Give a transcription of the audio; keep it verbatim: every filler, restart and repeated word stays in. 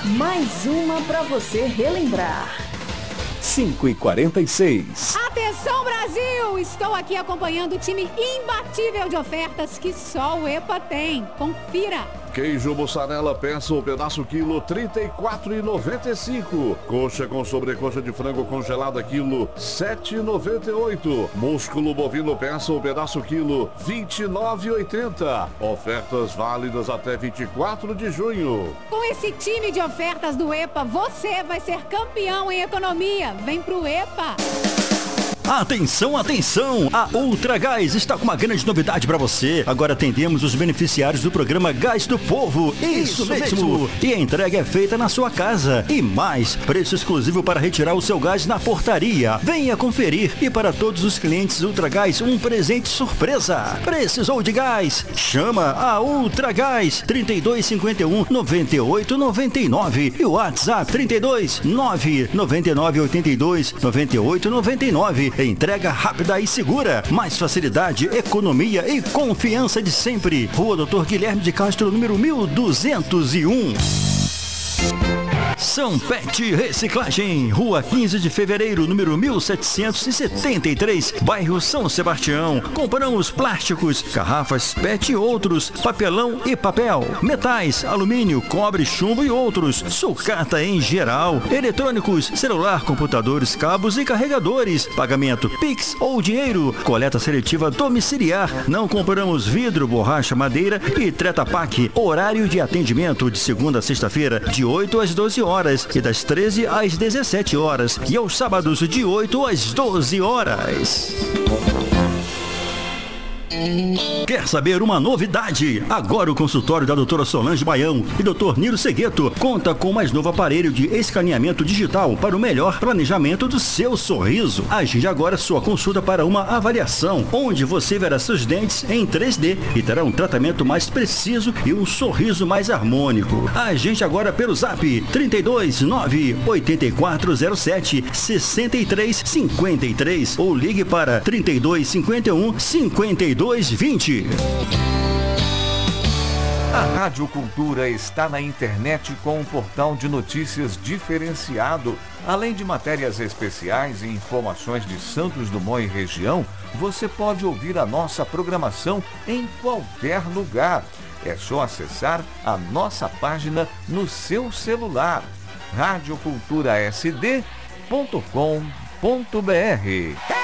Mais uma para você relembrar. cinco e quarenta e seis. Atenção, Brasil! Estou aqui acompanhando o time imbatível de ofertas que só o EPA tem. Confira! Queijo mussarela peça ou pedaço quilo trinta e quatro reais e noventa e cinco. Coxa com sobrecoxa de frango congelada quilo sete reais e noventa e oito. Músculo bovino peça ou pedaço quilo vinte e nove reais e oitenta. Ofertas válidas até vinte e quatro de junho. Com esse time de ofertas do EPA, você vai ser campeão em economia. Vem pro EPA! Atenção, atenção! A Ultragás está com uma grande novidade para você. Agora atendemos os beneficiários do programa Gás do Povo. Isso, Isso mesmo. mesmo! E a entrega é feita na sua casa. E mais, preço exclusivo para retirar o seu gás na portaria. Venha conferir. E para todos os clientes Ultragás, um presente surpresa. Precisou de gás? Chama a Ultragás. trinta e dois, cinquenta e um, noventa e oito, noventa e nove. E o WhatsApp trinta e dois, nove, noventa e nove, oitenta e dois, noventa e oito, noventa e nove. Entrega rápida e segura. Mais facilidade, economia e confiança de sempre. Rua Doutor Guilherme de Castro, número mil duzentos e um. São Pet Reciclagem, Rua quinze de Fevereiro, número mil setecentos e setenta e três, bairro São Sebastião. Compramos plásticos, garrafas Pet e outros, papelão e papel, metais, alumínio, cobre, chumbo e outros, sucata em geral, eletrônicos, celular, computadores, cabos e carregadores, pagamento Pix ou dinheiro, coleta seletiva domiciliar. Não compramos vidro, borracha, madeira e Treta Pak. Horário de atendimento de segunda a sexta-feira, de oito às doze horas e das treze às dezessete horas e aos sábados de oito às doze horas. Quer saber uma novidade? Agora o consultório da doutora Solange Baião e doutor Nilo Segueto conta com o mais novo aparelho de escaneamento digital para o melhor planejamento do seu sorriso. Agende agora sua consulta para uma avaliação, onde você verá seus dentes em três D e terá um tratamento mais preciso e um sorriso mais harmônico. Agende agora pelo zap trinta e dois, nove, oito quatro zero sete, seis três cinco três ou ligue para trinta e dois, cinquenta e um, cinquenta e dois, vinte. A Rádio Cultura está na internet com um portal de notícias diferenciado. Além de matérias especiais e informações de Santos Dumont e região, você pode ouvir a nossa programação em qualquer lugar. É só acessar a nossa página no seu celular, rádio cultura s d ponto com ponto b r.